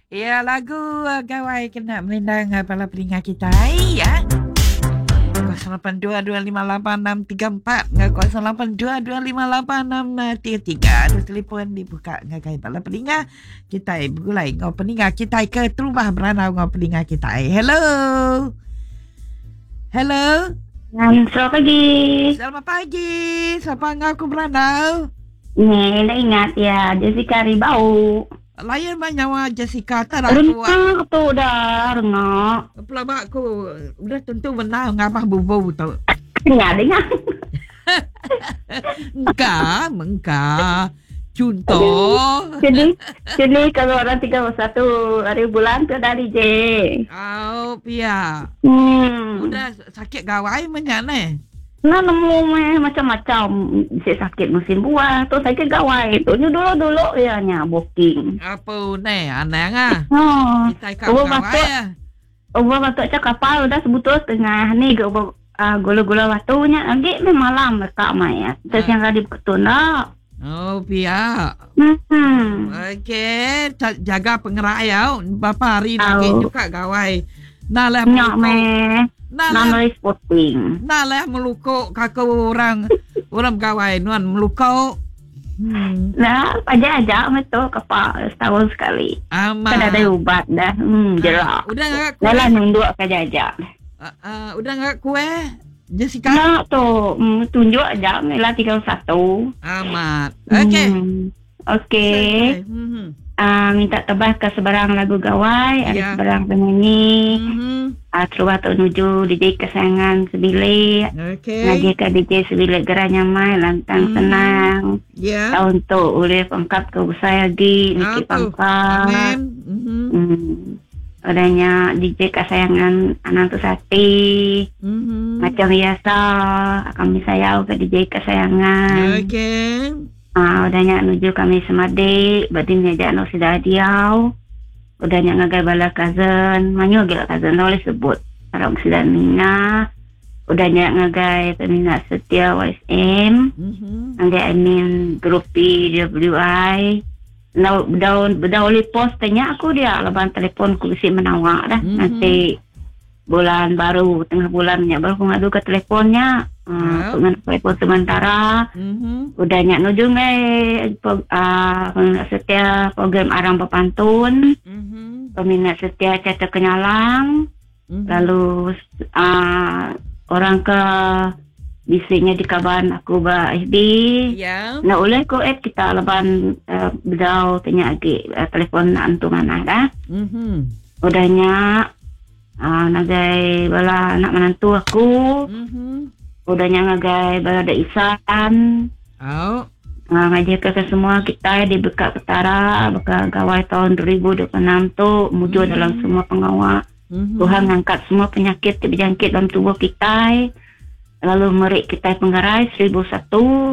Ya, lagu Gawai Kena Melindang Bala Pelinga kita ya. 0822586634 0822586633. Ada telefon dibuka ngagai bala pelinga kita bergulai ngau pelinga kita ke terubah beranau ngau pelinga kita. Hello. Hello. Selamat pagi. Selamat pagi. Siapa ngaku beranau? Ni, dah ingat ya, Jessica Ribau. Layan banyak Jessica tak aku. Rengak tu dah, rengak. Pelabak aku udah tentu benar ngabah bubau tu. Dengar. Engkau. Contoh. Jadi kalau orang 31 hari bulan tu dah DJ. Oh, pia. Udah sakit gawai menyana. Nah, nemu macam-macam. Si sakit musim buah, tu sakit gawai. Tu dulu ya nya booking. Apa ni? Anang ah. Kita kat Ubah gawai. Ubah batuk cak kapal udah sebutul tengah ni gula-gula batunya. Lagi malam mereka maya. Terus yang tadi ketunda. Oh, pia. Okey, jaga pengerayau. Berapa hari nak juga gawai. Nalah Nalah sporting. Nalah melukuk kakak orang gawai nuan melukuk. Nah, aja betul kapal setahun sekali. Aman. Kan ada ubat dah. Jerak. Udah enggak kue? Dalam nunduk aja. Udah enggak kue? Jessica? Nah, tu tunjuk aja Mela 31. Amat. Okey. Okey. Minta tebas ke seberang lagu gawai, ada seberang penyanyi. Terus menuju DJ kesayangan sebilik. Okey. Lagi ke DJ sebilik geranya mai lantang senang. Ya. Tahun tu oleh pangkat ke usai lagi Niki pangkat. Amin. Adanya DJ kesayangan Anantu Sati. Macam biasa kami sayau ke DJ kesayangan. Okey. Udahnya menuju kami semadi, badinnya jano sudah diau. Udahnya ngagai bala cousin, manyo gila cousin boleh sebut. Orang sudah mina. Udahnya ngagai peminat setia YSM. Ngagai admin grup PWI. Bedawali post tanya aku dia leban telefon ku si menawak dah. Nanti bulan baru tengah bulannya baru aku ngadu ke teleponnya. Dengan telepon sementara. Udahnya nuju peminat setia program Arang Pepantun. Peminat setia Cerita Kenyalang. Lalu orang ke bisinya di kaban aku ba FB. Nah oleh ko kita leban bedau tanya lagi telefon antu mana dah. Udahnya nagai bala anak menantu aku. Udahnya ngagai bala ada Isan. Ngajak ke semua kita di Bekak Petara, Bekak Gawai tahun 2026 tu mujur dalam semua pengawal. Tuhan ngangkat semua penyakit terjangkit dalam tubuh kita. Lalu merik kita penggarai 1001.